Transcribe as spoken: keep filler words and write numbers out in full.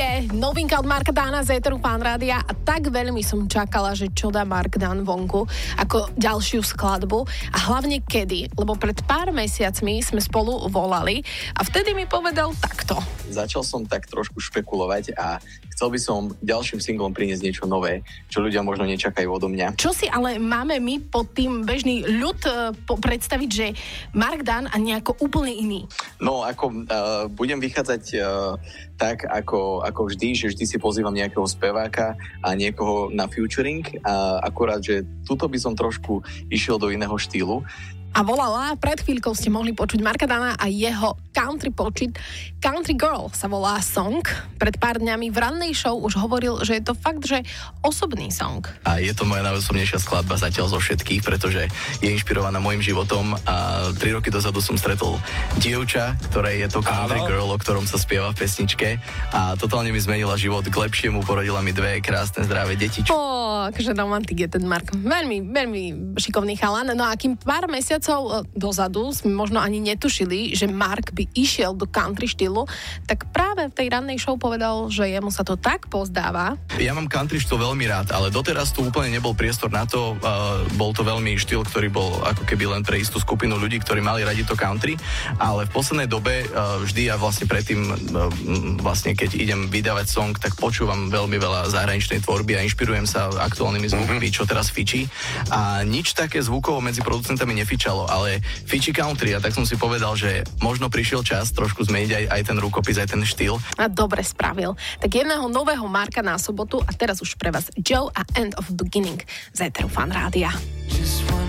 je novinka od Marka Dana z éteru Fan Rádia a tak veľmi som čakala, že čo dá Mark Dan vonku ako ďalšiu skladbu a hlavne kedy, lebo pred pár mesiacmi sme spolu volali a vtedy mi povedal takto. Začal som tak trošku špekulovať a chcel by som ďalším singlom priniesť niečo nové, čo ľudia možno nečakajú odo mňa. Čo si ale máme my pod tým bežný ľud uh, po- predstaviť, že Mark Dan a nejako úplne iný? No, ako uh, budem vychádzať uh, tak, ako, ako vždy, že vždy si pozývam nejakého speváka a niekoho na featuring a akurát, že tuto by som trošku išiel do iného štýlu. A volala, pred chvíľkou ste mohli počuť Marka Dana a jeho country počit. Country Girl sa volá song. Pred pár dňami v rannej show už hovoril, že je to fakt, že osobný song. A je to moja najosobnejšia skladba zatiaľ zo všetkých, pretože je inšpirovaná môjim životom a tri roky dozadu som stretol dievča, ktoré je to Country Girl, o ktorom sa spieva v pesničke a totálne mi zmenila život k lepšiemu, porodila mi dve krásne zdravé deti. Ó, akože romantik je ten Mark. Veľmi, veľmi šikovný chalan. No a kým pár mesiacov dozadu sme možno ani netušili, že Mark by išiel do country štýlu, tak práve v tej rannej show povedal, že jemu sa to tak pozdáva. Ja mám country štýl veľmi rád, ale doteraz tu úplne nebol priestor na to. Uh, bol to veľmi štýl, ktorý bol ako keby len pre istú skupinu ľudí, ktorí mali radi to country, ale v poslednej dobe uh, vždy ja vlastne predtým, uh, vlastne keď idem vydávať song, tak počúvam veľmi veľa zahraničnej tvorby a inšpirujem sa aktuálnymi zvukmi, čo teraz fičí. A nič také zvukovo medzi producentami nefičalo, ale fičí country a tak som si povedal, že možno prišiel čas trošku zmeniť aj, aj ten rukopis, aj ten štýl. A dobre spravil. Tak jedného nového Marka na sobotu a teraz už pre vás Joe a End of Beginning z éteru Fan Rádia.